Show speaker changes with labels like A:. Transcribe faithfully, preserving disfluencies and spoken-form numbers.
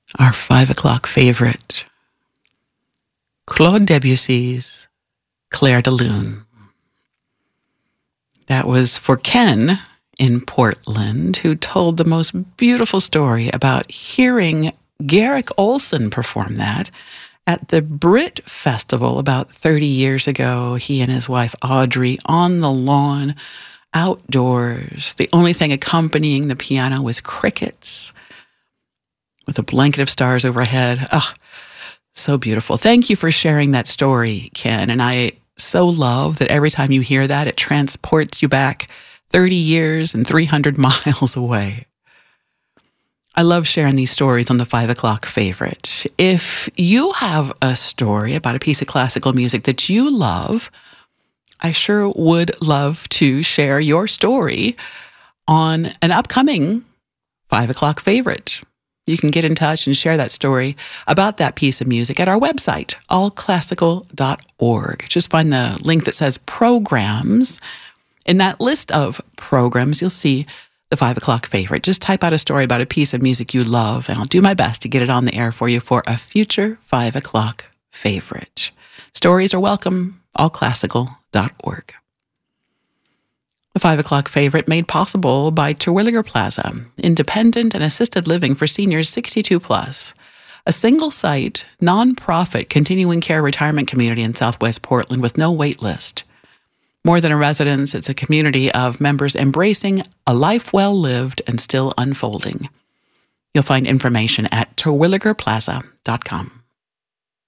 A: Our five o'clock favorite, Claude Debussy's Clair de Lune. That was for Ken in Portland, who told the most beautiful story about hearing Garrick Olson perform that at the Brit Festival about thirty years ago. He and his wife Audrey on the lawn, outdoors. The only thing accompanying the piano was crickets with a blanket of stars overhead. Oh, so beautiful. Thank you for sharing that story, Ken. And I so love that every time you hear that, it transports you back thirty years and three hundred miles away. I love sharing these stories on the five o'clock favorite. If you have a story about a piece of classical music that you love, I sure would love to share your story on an upcoming five o'clock favorite. You can get in touch and share that story about that piece of music at our website, all classical dot org. Just find the link that says programs. In that list of programs, you'll see the five o'clock favorite. Just type out a story about a piece of music you love, and I'll do my best to get it on the air for you for a future five o'clock favorite. Stories are welcome, all classical dot org. The five o'clock favorite made possible by Terwilliger Plaza, independent and assisted living for seniors sixty-two plus. A single-site, non-profit continuing care retirement community in Southwest Portland with no wait list. More than a residence, it's a community of members embracing a life well lived and still unfolding. You'll find information at terwilliger plaza dot com.